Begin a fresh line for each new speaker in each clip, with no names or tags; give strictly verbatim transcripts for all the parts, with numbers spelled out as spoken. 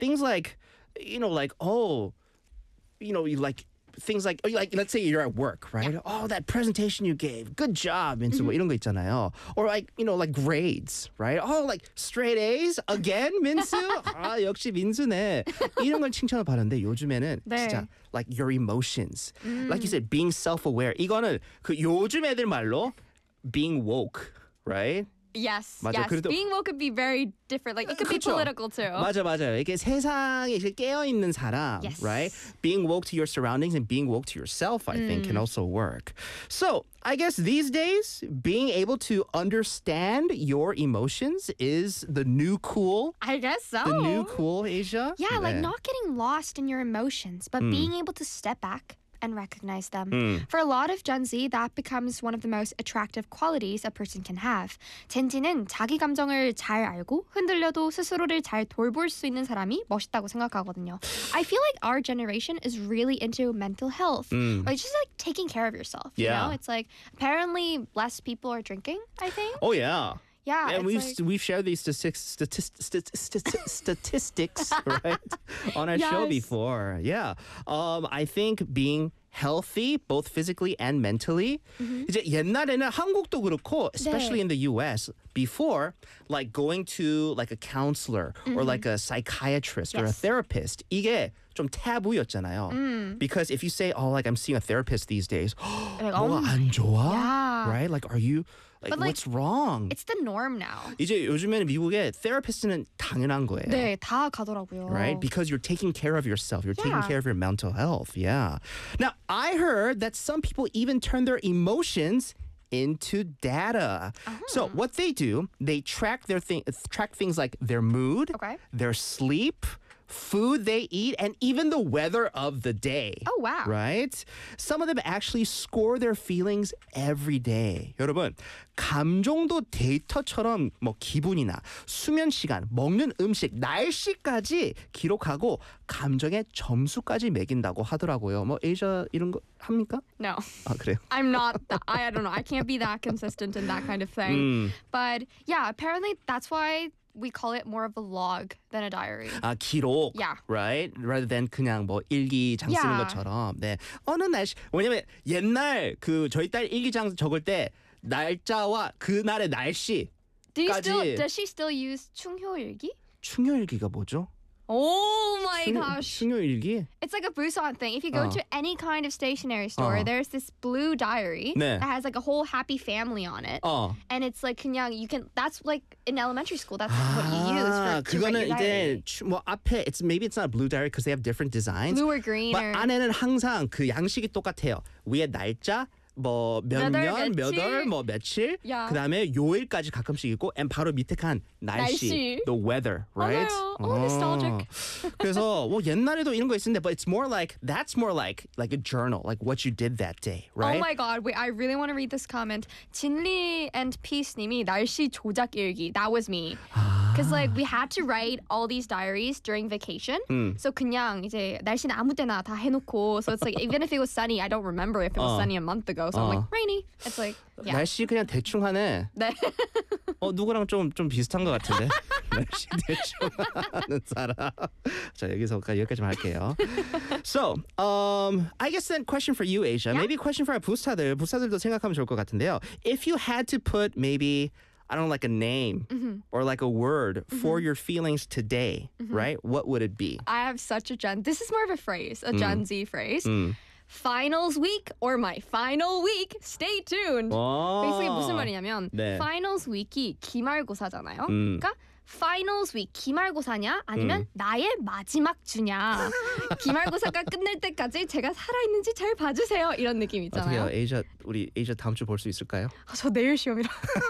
things like, you know, like, oh, you know, you like things like, like let's say you're at work, right?
Yeah.
Oh, that presentation you gave, good job. 민수 뭐 이런 거 있잖아요. Or like, you know, like grades, right? Oh, like straight A's again, 민수? 아, 역시 민수네. 이런 걸 칭찬을 받는데 요즘에는
네.
진짜 like your emotions. Like you said, being self-aware. 이거는 그 요즘 애들 말로 being woke, right?
Yes,
맞아.
yes.
그래도-
Being woke could be very different. Like it could be
그쵸.
political too.
맞아, 맞아요. 이게 세상에 이렇게 깨어 있는 사람,
Yes.
right? Being woke to your surroundings and being woke to yourself, I think, can also work. So, I guess these days, being able to understand your emotions is the new cool.
I guess so.
The new cool, Asia.
Yeah, like
네.
not getting lost in your emotions, but
Hmm.
being able to step back and recognize them.
Hmm.
For a lot of Gen Z, that becomes one of the most attractive qualities a person can have. 젠지는 자기 감정을 잘 알고 흔들려도 스스로를 잘 돌볼 수 있는 사람이 멋있다고 생각하거든요. I feel like our generation is really into mental health. Or just like taking care of yourself. You
Yeah.
know, it's like apparently less people are drinking, I think.
Oh, yeah.
Yeah,
And
it's
we've
like-
we've shared these statistics statist, statist, statist, statistics right on our show
Yes.
before. Yeah, um, I think being healthy both physically and mentally. 이제 옛날에는 한국도 그렇고, especially in the U S, before like going to like a counselor or like a psychiatrist or a
Yes.
therapist, 이게 좀 tabu였잖아요. Because if you say, oh, like I'm seeing a therapist these days,
Like, oh
뭐가
my-
안 좋아?
Yeah.
Right? Like, are you like,
But, like,
what's wrong?
It's the norm now.
이제 요즘에는 미국에 therapist는 당연한 거예요.
네, 다 가더라고요.
Right? Because you're taking care of yourself. You're taking
Yeah.
care of your mental health. Yeah. Now, I heard that some people even turn their emotions into data. So what they do, they track their thing, track things like their mood,
Okay.
their sleep, food they eat, and even the weather of the day.
Oh, wow.
Right? Some of them actually score their feelings every day. 여러분, 감정도 데이터처럼 뭐 기분이나 수면 시간, 먹는 음식, 날씨까지 기록하고 감정에 점수까지 매긴다고 하더라고요. 뭐 에이저 이런 거 합니까?
No.
아, 그래요?
I'm not that, I, I don't know. I can't be that consistent in that kind of thing.
But yeah, apparently that's why we call it more of a log than a diary.
아, 기록.
Yeah.
Right? Rather than 그냥 뭐 일기장 쓰는
Yeah.
것처럼. 네. 어느 날씨. 왜냐면 옛날 그 저희 딸 일기장 적을 때 날짜와 그날의 날씨.
Do you still,
까지.
does she still use 충효일기?
충효일기가 뭐죠?
Oh my
충-
gosh.
충효일기?
It's like a Busan thing. If you go
어.
to any kind of stationery store,
어.
there's this blue diary
네.
that has like a whole happy family on it.
어.
And it's like 그냥 you can that's like in elementary school that's what you use for
아,
to write
그거는
your diary.
이제 추- 뭐 앞에 it's maybe it's not blue diary because they have different designs.
Blue or green
but
or
안에는 항상 그 양식이 똑같아요. 위에 날짜 뭐 몇
몇 월,
년, 몇
며칠.
월, 뭐 며칠,
야.
그다음에 요일까지 가끔씩 있고, and 바로 밑에 칸 날씨,
날씨.
the weather, right?
맞아요. Oh, nostalgic.
그래서 뭐 옛날에도 이런 거 있었는데, but it's more like that's more like like a journal, like what you did that day, right?
Oh my god, wait, I really want to read this comment. 진리 and Peace 님이 날씨 조작 일기. That was me. Because like we had to write all these diaries during vacation. So 그냥 이제 날씨는 아무 때나 다 해놓고. So it's like even if it was sunny, I don't remember if it was
어.
sunny a month ago. So I'm
어.
like rainy. It's like yeah.
날씨 그냥 대충 하네.
네.
어 누구랑 좀 좀 비슷한 것 같은데. 날씨 대충 하는 사람. 자 여기서까지 여기까지만 할게요. So, um, I guess then question for you, Asia. Maybe a question for our 부스타들. 부스타들도 생각하면 좋을 것 같은데요. If you had to put maybe I don't know, like a name or like a word for your feelings today, right? What would it be?
I have such a Gen. This is more of a phrase, a
Mm.
Gen Z phrase. Finals week or my final week. Stay tuned.
와.
Basically 무슨 말이냐면
네.
finals week이 기말고사잖아요.
음.
그러니까 finals week 기말고사냐 아니면 나의 마지막 주냐. 기말고사가 끝날 때까지 제가 살아있는지 잘 봐주세요. 이런 느낌
어떻게요,
있잖아요.
에이저 우리 에이저 다음 주 볼 수 있을까요?
아, 저 내일 시험이라.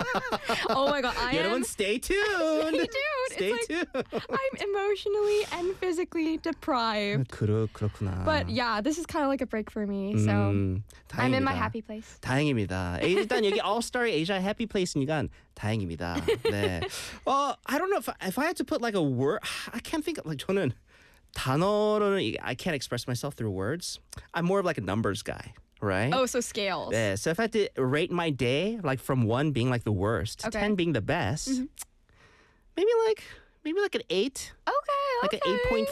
Oh my god, I am.
여러분, stay tuned.
Stay tuned.
Stay
It's
tuned.
I'm emotionally and physically deprived.
그렇 그렇구나.
But yeah, this is kind of like a break for me. So
음,
I'm in my
다행입니다.
happy place.
다행입니다. 에이, 일단 여기 All Star Asia Happy Place니까 다행입니다. 네. 어, I don't know if I, if I had to put like a word, I can't think of like 저는 단어로는 I can't express myself through words. I'm more of like a numbers guy, right?
Oh, so scales.
Yeah. So if I had to rate my day, like from one being like the worst, to
Okay.
ten being the best, maybe like maybe like an eight.
Okay,
Like
okay.
an eight point